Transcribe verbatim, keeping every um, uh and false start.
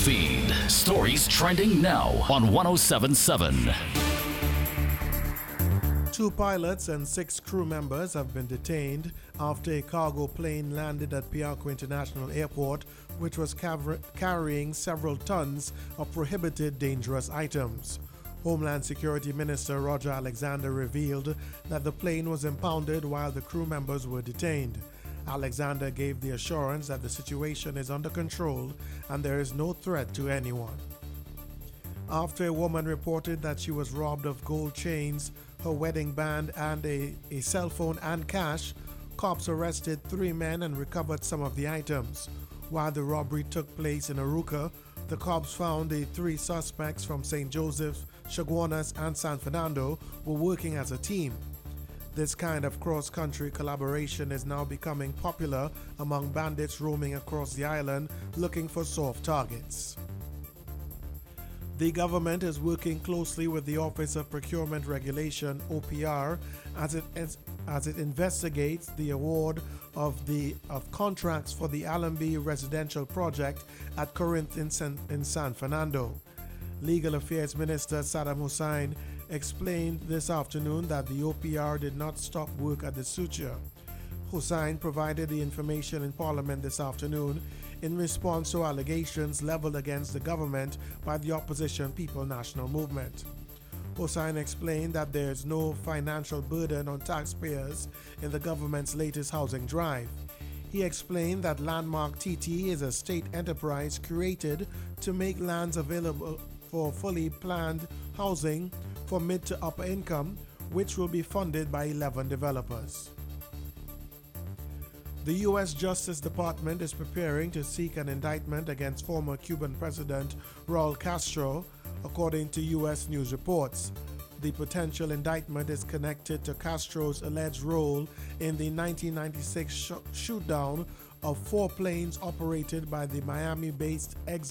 Newsfeed. Stories trending now on one oh seven point seven. Two pilots and six crew members have been detained after a cargo plane landed at Piarco International Airport, which was cav- carrying several tons of prohibited dangerous items. Homeland Security Minister Roger Alexander revealed that the plane was impounded while the crew members were detained. Alexander gave the assurance that the situation is under control and there is no threat to anyone. After a woman reported that she was robbed of gold chains, her wedding band, and a, a cell phone and cash, cops arrested three men and recovered some of the items. While the robbery took place in Arouca, the cops found the three suspects from Saint Joseph, Chaguanas, and San Fernando were working as a team. This kind of cross-country collaboration is now becoming popular among bandits roaming across the island looking for soft targets. The government is working closely with the Office of Procurement Regulation, O P R, as it as, as it investigates the award of the of contracts for the Allenby residential project at Corinth in San, in San Fernando. Legal Affairs Minister Saddam Hussein explained this afternoon that the O P R did not stop work at the suture. Hussein provided the information in Parliament this afternoon in response to allegations leveled against the government by the opposition People National Movement. Hussein explained that there is no financial burden on taxpayers in the government's latest housing drive. He explained that Landmark T T is a state enterprise created to make lands available for fully planned housing for mid to upper income, which will be funded by eleven developers. The U S Justice Department is preparing to seek an indictment against former Cuban President Raul Castro, according to U S news reports. The potential indictment is connected to Castro's alleged role in the nineteen ninety-six sh- shootdown of four planes operated by the Miami-based ex